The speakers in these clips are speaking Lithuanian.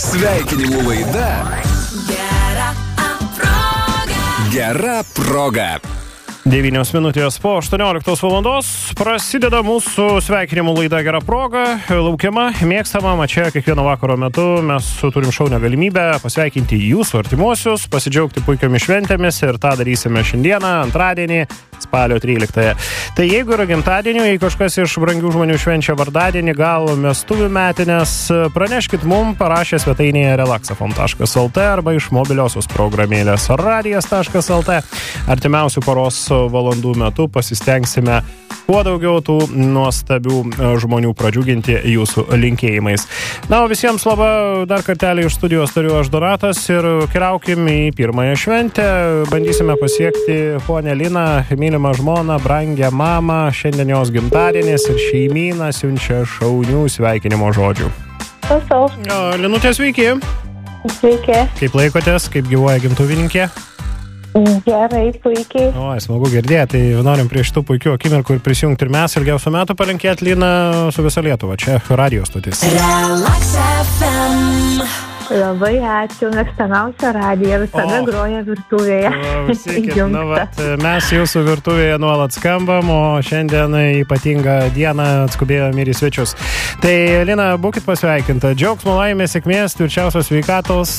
Sveikinimų laida Gera proga. 9 minutės po 18 valandos prasideda mūsų sveikinimų laida Gera proga. Laukiama, mėgstama, čia kiekvieno vakaro metu mes turim šaunią galimybę pasveikinti jūsų artimuosius, pasidžiaugti puikiomis šventėmis ir tą darysime šiandieną, antradienį, spalio 13. Tai jeigu yra gimtadienio, jei kažkas iš brangių žmonių švenčia vardadienį, gal vestuvių metinės, praneškit mum parašę svetainėje relaxafon.lt arba iš mobiliosios programėlės radijas.lt. Artimiausių poros valandų metu pasistengsime kuo daugiau tų nuostabių žmonių pradžiuginti jūsų linkėjimais. Na, o visiems laba, dar kartelį iš studijos turiu aš Donatas ir keliaukim į pirmąją šventę. Bandysime pasiekti ponę Liną, mylimą žmoną, brangią mamą. Šiandien jos gimtadienis ir šeimyna siunčia šaunių sveikinimo žodžių. Linutė, sveiki. Sveiki. Kaip laikotės, kaip gyvuoja gimtuvininkė? Gerai, puikiai. O, smagu girdėti, tai norim prie šitų puikių akimirkų ir prisijungti ir mes ilgiausių metų palinkėti Liną su visa Lietuva. Čia radio stotis. Relax FM. Labai ačiū, mėgstamiausia radija, visada groja virtuvėje. Mes jūsų virtuvėje nuolat skambam, o šiandien ypatingą dieną atskubėjome ir į svečius. Tai, Lina, būkit pasveikinta. Džiaugsmo, laimės, sėkmės, tvirčiausios sveikatos,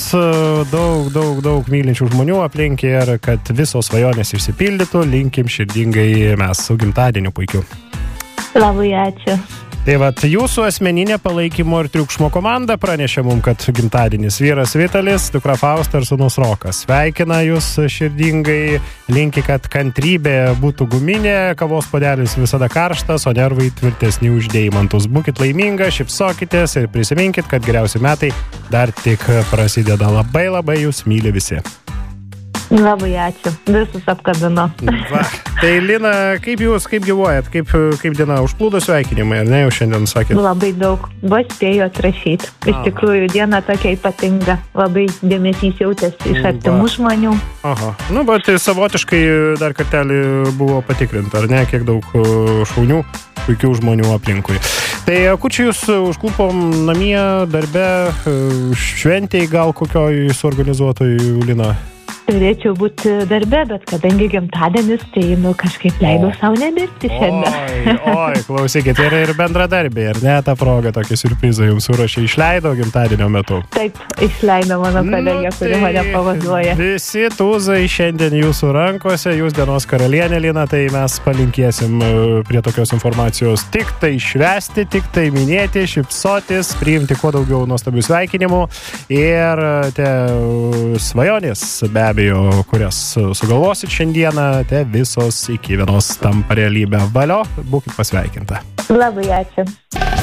daug mylinčių žmonių aplink ir kad visos svajonės išsipildytų. Linkim širdingai mes su gimtadieniu puikiu. Labai ačiū. Tai vat, jūsų asmeninė palaikymo ir triukšmo komanda pranešė mum, kad gimtadienis vyras Vitalis, dukra Fausta ir sūnus Rokas. Sveikina jūs širdingai, linki, kad kantrybė būtų guminė, kavos puodelis visada karštas, o nervai tvirtesni už deimantus. Būkit laiminga, šypsokitės ir prisiminkit, kad geriausi metai dar tik prasideda. Labai jūs myli visi. Labai ačiū, visus apkabino. Va. Tai Lina, kaip jūs, kaip gyvuojat, kaip diena užplūdo sveikinimai, ar ne, jau šiandien sakėt? Labai daug, vos spėjau atrašyti. Iš tikrųjų, diena tokia ypatinga, labai dėmesys jautėsi iš artimų žmonių. Aha, bet tai savotiškai dar kartelį buvo patikrinta, ar ne, kiek daug šaunių, puikių žmonių aplinkui. Tai kučiai jūs užklupom namie, darbe, šventėj gal kokioj suorganizuotoj, Lina? Turėčiau būti darbe, bet kadangi gimtadienis, tai kažkaip leidau savo nedirbti šiandien. Oi, klausykit, yra ir bendradarbiai, ar ne, ta proga tokį siurprizą jums surašė, išleido gimtadienio metu. Taip, išleido mano kolegė, kuri mane pavaduoja. Visi tūzai šiandien jūsų rankose, jūs dienos karalienė, Lina, tai mes palinkėsim prie tokios informacijos tik tai švęsti, tik tai minėti, šypsotis, priimti kuo daugiau nuostabių sveikinimų ir te svajonės be abejo, kurias sugalvosit šiandieną, te visos iki vienos tampa realybė. Valio, būkit pasveikinta. Labai ačiū.